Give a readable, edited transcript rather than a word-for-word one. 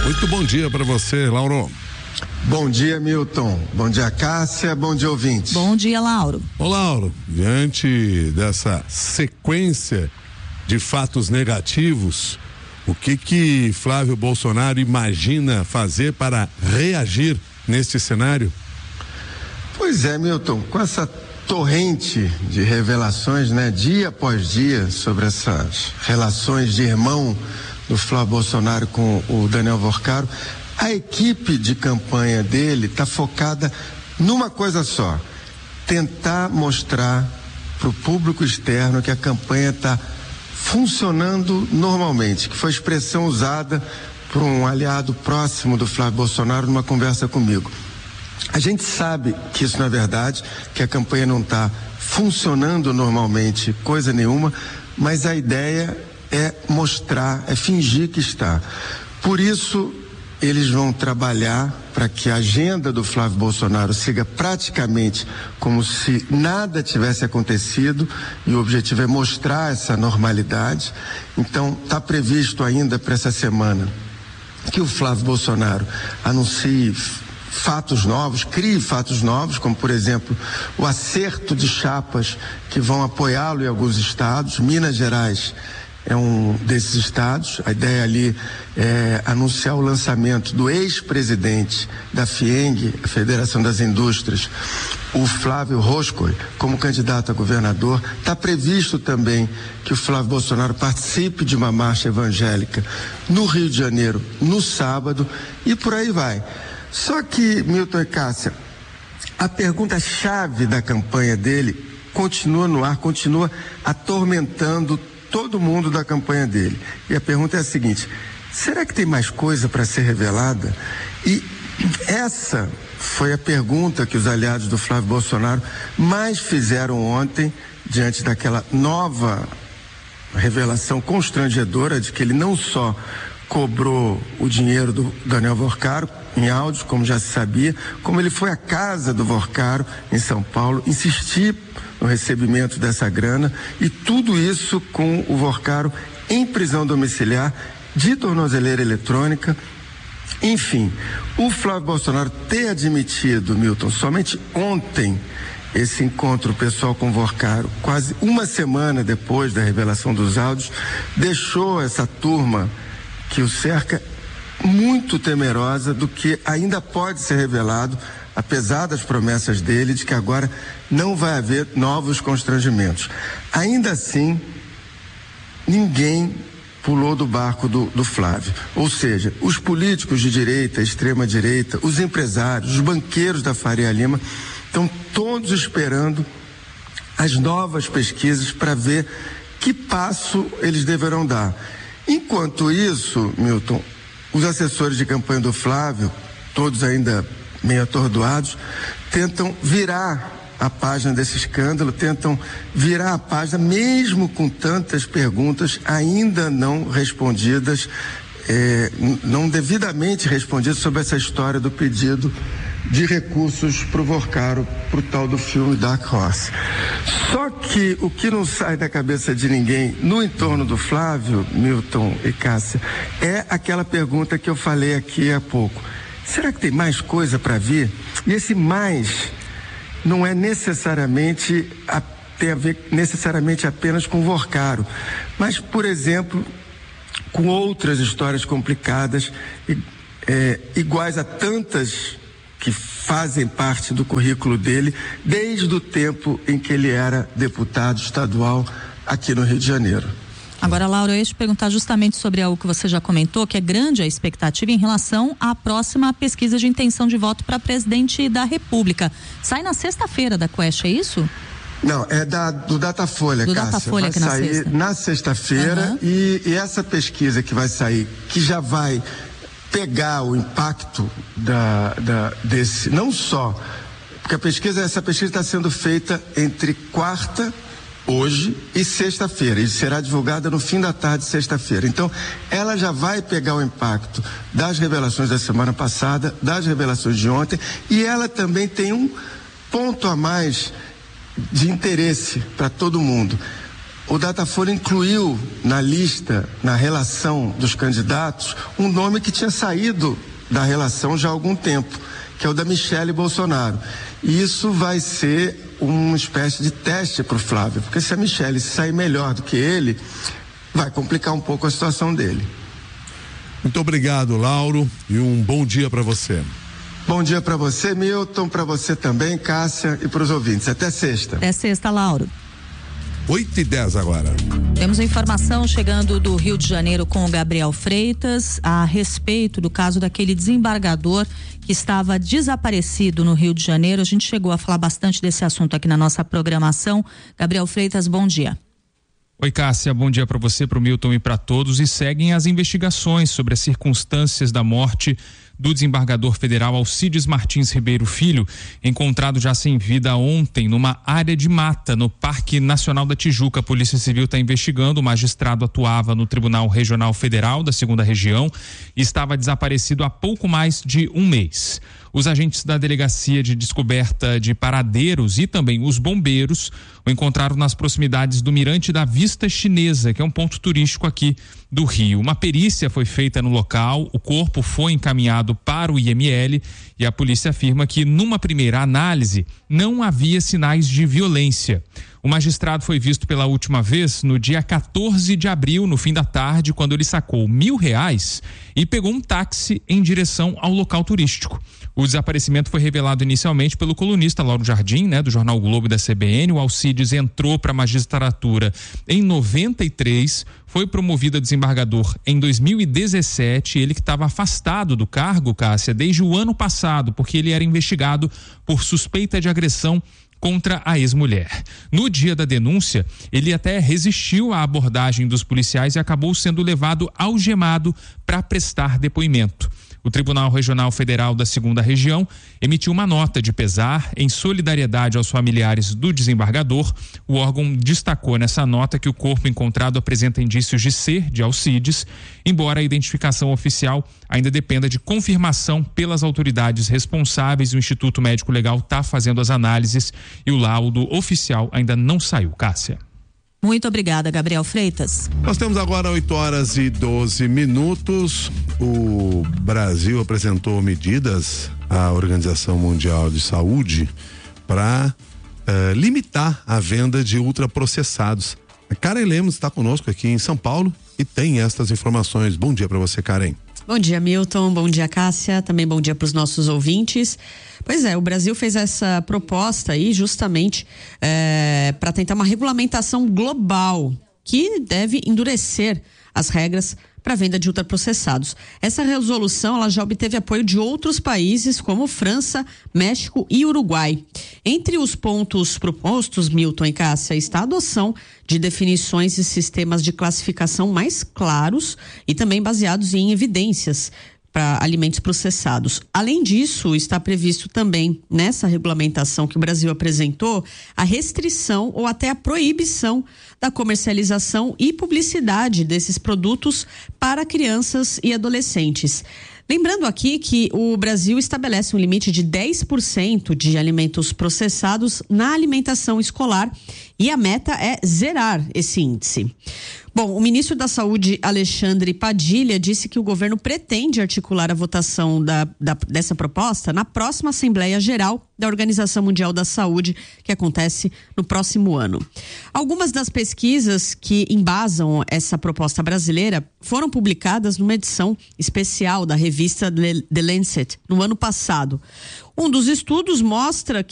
Muito bom dia para você, Lauro. Bom dia, Milton. Bom dia, Cássia. Bom dia, ouvintes. Bom dia, Lauro. Ô, Lauro, diante dessa sequência de fatos negativos, o que Flávio Bolsonaro imagina fazer para reagir neste cenário? Pois é, Milton, com essa torrente de revelações, né, dia após dia, sobre essas relações de irmão do Flávio Bolsonaro com o Daniel Worcaro, a equipe de campanha dele está focada numa coisa só: tentar mostrar para o público externo que a campanha está funcionando normalmente, que foi a expressão usada por um aliado próximo do Flávio Bolsonaro numa conversa comigo. A gente sabe que isso não é verdade, que a campanha não está funcionando normalmente, coisa nenhuma, mas a ideia é mostrar, é fingir que está. Por isso, eles vão trabalhar para que a agenda do Flávio Bolsonaro siga praticamente como se nada tivesse acontecido, e o objetivo é mostrar essa normalidade. Então, está previsto ainda para essa semana que o Flávio Bolsonaro anuncie fatos novos, crie fatos novos, como por exemplo o acerto de chapas que vão apoiá-lo em alguns estados. Minas Gerais é um desses estados. A ideia ali é anunciar o lançamento do ex-presidente da FIENG, a Federação das Indústrias, o Flávio Roscoe, como candidato a governador. Está previsto também que o Flávio Bolsonaro participe de uma marcha evangélica no Rio de Janeiro no sábado, e por aí vai. Só que, Milton e Cássia, a pergunta-chave da campanha dele continua no ar, continua atormentando todo mundo da campanha dele. E a pergunta é a seguinte: será que tem mais coisa para ser revelada? E essa foi a pergunta que os aliados do Flávio Bolsonaro mais fizeram ontem, diante daquela nova revelação constrangedora de que ele não só cobrou o dinheiro do Daniel Worcaro em áudios, como já se sabia, como ele foi à casa do Worcaro em São Paulo insistir no recebimento dessa grana, e tudo isso com o Worcaro em prisão domiciliar, de tornozeleira eletrônica. Enfim, o Flávio Bolsonaro ter admitido, Milton, somente ontem, esse encontro pessoal com o Worcaro, quase uma semana depois da revelação dos áudios, deixou essa turma que o cerca muito temerosa do que ainda pode ser revelado, apesar das promessas dele de que agora não vai haver novos constrangimentos. Ainda assim, ninguém pulou do barco do Flávio. Ou seja, os políticos de direita, extrema-direita, os empresários, os banqueiros da Faria Lima, estão todos esperando as novas pesquisas para ver que passo eles deverão dar. Enquanto isso, Milton, os assessores de campanha do Flávio, todos ainda meio atordoados, tentam virar a página desse escândalo, tentam virar a página mesmo com tantas perguntas ainda não respondidas, não devidamente respondidas, sobre essa história do pedido de recursos para o Worcaro, para o tal do filme Dark Horse. Só que o que não sai da cabeça de ninguém no entorno do Flávio, Milton e Cássia, é aquela pergunta que eu falei aqui há pouco: será que tem mais coisa para vir? E esse mais não é necessariamente tem a ver necessariamente apenas com o Worcaro, mas, por exemplo, com outras histórias complicadas, iguais a tantas que fazem parte do currículo dele desde o tempo em que ele era deputado estadual aqui no Rio de Janeiro. Agora, Laura, eu ia te perguntar justamente sobre algo que você já comentou, que é grande a expectativa em relação à próxima pesquisa de intenção de voto para presidente da República. Sai na sexta-feira da Quest, é isso? Não, é do Datafolha, Cássia. Datafolha, vai sair na sexta-feira. E essa pesquisa que vai sair, que já vai pegar o impacto desse, não só, porque essa pesquisa está sendo feita entre quarta, hoje, e sexta-feira, e será divulgada no fim da tarde, sexta-feira. Então, ela já vai pegar o impacto das revelações da semana passada, das revelações de ontem, e ela também tem um ponto a mais de interesse para todo mundo. o Datafolha incluiu na lista, na relação dos candidatos, um nome que tinha saído da relação já há algum tempo, que é o da Michele Bolsonaro. E isso vai ser uma espécie de teste para o Flávio, porque se a Michele sair melhor do que ele, vai complicar um pouco a situação dele. Muito obrigado, Lauro, e um bom dia para você. Bom dia para você, Milton, para você também, Cássia, e para os ouvintes. Até sexta. Até sexta, Lauro. 8h10 agora. Temos informação chegando do Rio de Janeiro com o Gabriel Freitas a respeito do caso daquele desembargador que estava desaparecido no Rio de Janeiro. A gente chegou a falar bastante desse assunto aqui na nossa programação. Gabriel Freitas, bom dia. Oi, Cássia, bom dia para você, para o Milton e para todos. E seguem as investigações sobre as circunstâncias da morte do desembargador federal Alcides Martins Ribeiro Filho, encontrado já sem vida ontem numa área de mata no Parque Nacional da Tijuca. A Polícia Civil está investigando. O magistrado atuava no Tribunal Regional Federal da 2ª Região e estava desaparecido há pouco mais de um mês. Os agentes da Delegacia de Descoberta de Paradeiros e também os bombeiros o encontraram nas proximidades do Mirante da Vista Chinesa, que é um ponto turístico aqui do Rio. Uma perícia foi feita no local, o corpo foi encaminhado para o IML e a polícia afirma que, numa primeira análise, não havia sinais de violência. O magistrado foi visto pela última vez no dia 14 de abril, no fim da tarde, quando ele sacou R$1.000 e pegou um táxi em direção ao local turístico. O desaparecimento foi revelado inicialmente pelo colunista Lauro Jardim, do Jornal o Globo da CBN. O Alcides entrou para a magistratura em 93, foi promovido a desembargador em 2017, ele que estava afastado do cargo, Cássia, desde o ano passado, porque ele era investigado por suspeita de agressão contra a ex-mulher. No dia da denúncia, ele até resistiu à abordagem dos policiais e acabou sendo levado algemado para prestar depoimento. O Tribunal Regional Federal da 2ª Região emitiu uma nota de pesar em solidariedade aos familiares do desembargador. O órgão destacou nessa nota que o corpo encontrado apresenta indícios de ser de Alcides, embora a identificação oficial ainda dependa de confirmação pelas autoridades responsáveis. O Instituto Médico Legal está fazendo as análises e o laudo oficial ainda não saiu, Cássia. Muito obrigada, Gabriel Freitas. Nós temos agora 8h12. O Brasil apresentou medidas à Organização Mundial de Saúde para limitar a venda de ultraprocessados. A Karen Lemos está conosco aqui em São Paulo e tem estas informações. Bom dia para você, Karen. Bom dia, Milton. Bom dia, Cássia. Também bom dia para os nossos ouvintes. Pois é, o Brasil fez essa proposta aí justamente para tentar uma regulamentação global que deve endurecer as regras para a venda de ultraprocessados. Essa resolução ela já obteve apoio de outros países como França, México e Uruguai. Entre os pontos propostos, Milton e Cássia, está a adoção de definições e sistemas de classificação mais claros e também baseados em evidências para alimentos processados. Além disso, está previsto também nessa regulamentação que o Brasil apresentou a restrição ou até a proibição da comercialização e publicidade desses produtos para crianças e adolescentes. Lembrando aqui que o Brasil estabelece um limite de 10% de alimentos processados na alimentação escolar e a meta é zerar esse índice. Bom, o ministro da Saúde, Alexandre Padilha, disse que o governo pretende articular a votação dessa proposta na próxima Assembleia Geral da Organização Mundial da Saúde, que acontece no próximo ano. Algumas das pesquisas que embasam essa proposta brasileira foram publicadas numa edição especial da revista The Lancet no ano passado. Um dos estudos mostra que